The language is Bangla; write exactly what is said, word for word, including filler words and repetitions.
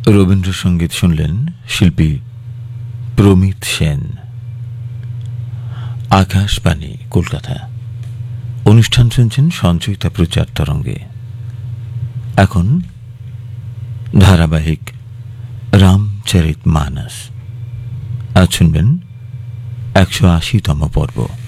রবীন্দ্রসঙ্গীত শুনলেন শিল্পী প্রমিত সেন। আকাশবাণী কলকাতা। অনুষ্ঠান শুনছেন সঞ্চয়িতা প্রচার তরঙ্গে। এখন ধারাবাহিক রামচরিত মানস। আজ শুনবেন একশো আশিতম পর্ব।